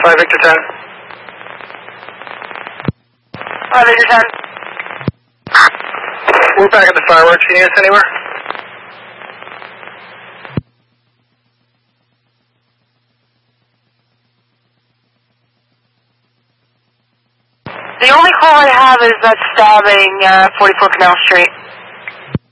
5 Victor 10. 5 Victor 10. We're back at the fireworks. Can you hear us anywhere? The only call I have is that stabbing 44 Canal Street.